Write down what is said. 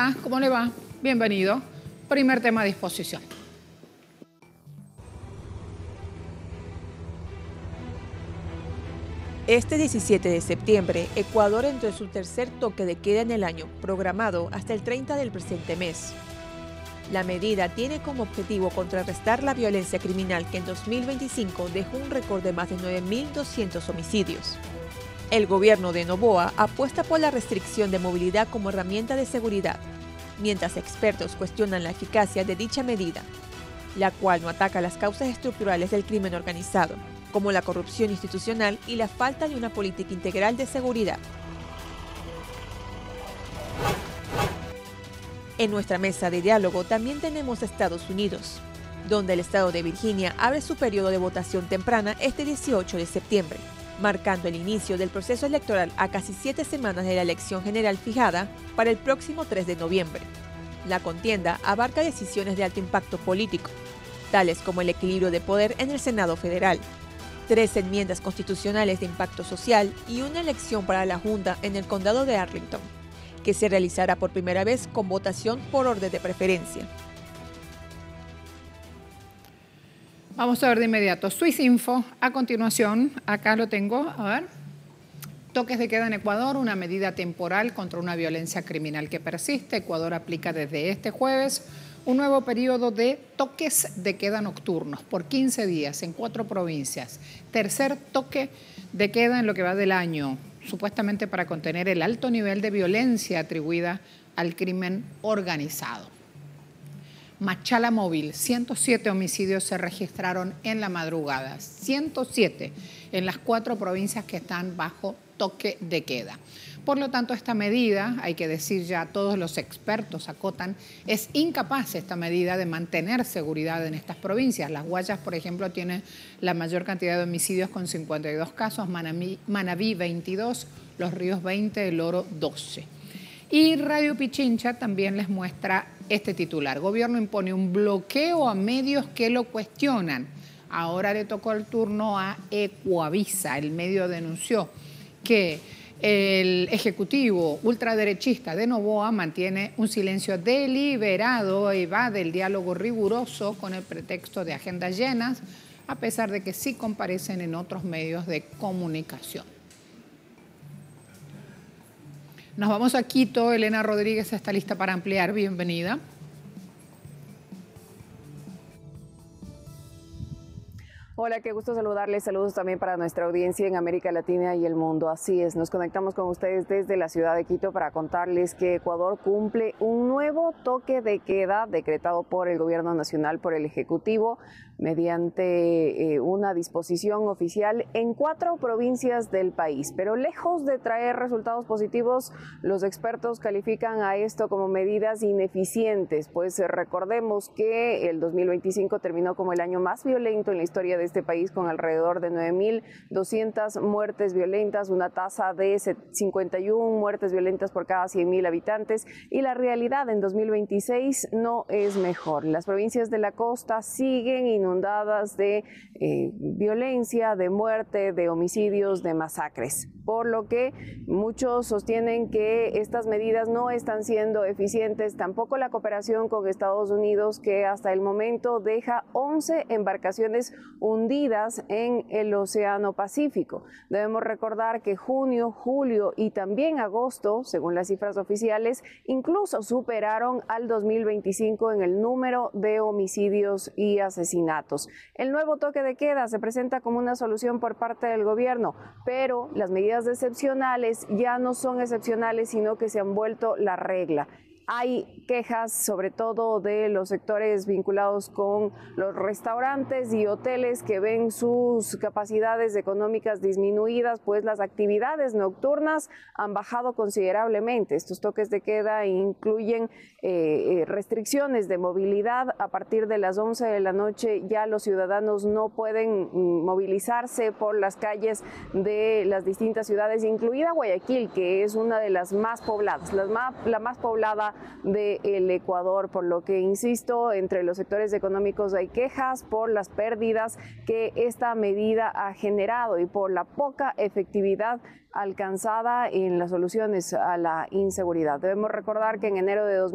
está? ¿Cómo le va? Bienvenido. Primer tema a disposición. Este 17 de septiembre, Ecuador entró en su tercer toque de queda en el año, programado hasta el 30 del presente mes. La medida tiene como objetivo contrarrestar la violencia criminal que en 2025 dejó un récord de más de 9.200 homicidios. El gobierno de Noboa apuesta por la restricción de movilidad como herramienta de seguridad, mientras expertos cuestionan la eficacia de dicha medida, la cual no ataca las causas estructurales del crimen organizado, como la corrupción institucional y la falta de una política integral de seguridad. En nuestra mesa de diálogo también tenemos a Estados Unidos, donde el estado de Virginia abre su periodo de votación temprana este 18 de septiembre, marcando el inicio del proceso electoral a casi 7 semanas de la elección general fijada para el próximo 3 de noviembre. La contienda abarca decisiones de alto impacto político, tales como el equilibrio de poder en el Senado Federal, 3 enmiendas constitucionales de impacto social y una elección para la Junta en el condado de Arlington, que se realizará por primera vez con votación por orden de preferencia. Vamos a ver de inmediato. Swiss Info, a continuación, acá lo tengo, a ver. Toques de queda en Ecuador, una medida temporal contra una violencia criminal que persiste. Ecuador aplica desde este jueves un nuevo periodo de toques de queda nocturnos por 15 días en 4 provincias. Tercer toque de queda en lo que va del año, supuestamente para contener el alto nivel de violencia atribuida al crimen organizado. Machala Móvil, 107 homicidios se registraron en la madrugada, 107 en las 4 provincias que están bajo toque de queda. Por lo tanto, esta medida, hay que decir ya, todos los expertos acotan, es incapaz esta medida de mantener seguridad en estas provincias. Las Guayas, por ejemplo, tienen la mayor cantidad de homicidios con 52 casos, Manabí 22, Los Ríos 20, El Oro 12. Y Radio Pichincha también les muestra este titular. Gobierno impone un bloqueo a medios que lo cuestionan. Ahora le tocó el turno a Ecuavisa. El medio denunció que el ejecutivo ultraderechista de Noboa mantiene un silencio deliberado y evade el diálogo riguroso con el pretexto de agendas llenas, a pesar de que sí comparecen en otros medios de comunicación. Nos vamos a Quito. Elena Rodríguez está lista para ampliar. Bienvenida. Hola, qué gusto saludarles. Saludos también para nuestra audiencia en América Latina y el mundo. Así es, nos conectamos con ustedes desde la ciudad de Quito para contarles que Ecuador cumple un nuevo toque de queda decretado por el Gobierno Nacional, por el Ejecutivo, mediante una disposición oficial en 4 provincias del país. Pero lejos de traer resultados positivos, los expertos califican a esto como medidas ineficientes, pues recordemos que el 2025 terminó como el año más violento en la historia de este país, con alrededor de 9.200 muertes violentas, una tasa de 51 muertes violentas por cada 100.000 habitantes, y la realidad en 2026 no es mejor. Las provincias de la costa siguen inundadas de violencia, de muerte, de homicidios, de masacres, por lo que muchos sostienen que estas medidas no están siendo eficientes, tampoco la cooperación con Estados Unidos, que hasta el momento deja 11 embarcaciones hundidas en el Océano Pacífico. Debemos recordar que junio, julio y también agosto, según las cifras oficiales, incluso superaron al 2025 en el número de homicidios y asesinatos. El nuevo toque de queda se presenta como una solución por parte del gobierno, pero las medidas excepcionales ya no son excepcionales, sino que se han vuelto la regla. Hay quejas sobre todo de los sectores vinculados con los restaurantes y hoteles que ven sus capacidades económicas disminuidas, pues las actividades nocturnas han bajado considerablemente. Estos toques de queda incluyen restricciones de movilidad. A partir de las 11 de la noche ya los ciudadanos no pueden movilizarse por las calles de las distintas ciudades, incluida Guayaquil, que es una de las más pobladas, la más poblada del Ecuador, por lo que, insisto, entre los sectores económicos hay quejas por las pérdidas que esta medida ha generado y por la poca efectividad alcanzada en las soluciones a la inseguridad. Debemos recordar que en enero de